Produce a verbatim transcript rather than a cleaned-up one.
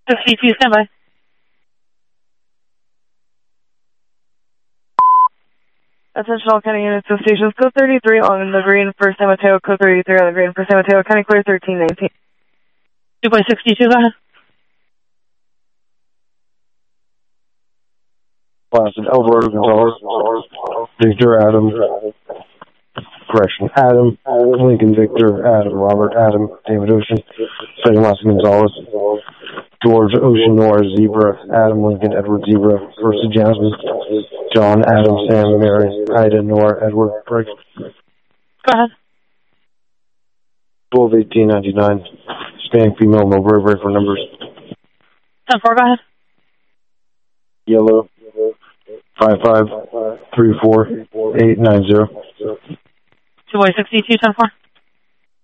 sixty-two, stand by. Attention all county units to stations. Code thirty-three on the green for San Mateo. Code thirty-three on the green for San Mateo. County clear thirteen nineteen. two point six two, go ahead. Boston, Alberto Gonzalez, Victor Adam, correction, Adam, Lincoln Victor, Adam, Robert Adam, David Ocean, Second Boston Gonzalez, George Ocean Noir Zebra, Adam Lincoln Edward Zebra, First Jasmine, John Adam Sam Mary, Ida Noir Edward Brick. Go ahead. twelve eighteen ninety-nine, Hispanic female, no very very for numbers. ten four, go ahead. Yellow. Five five three four eight nine zero. Two point sixty two ten four.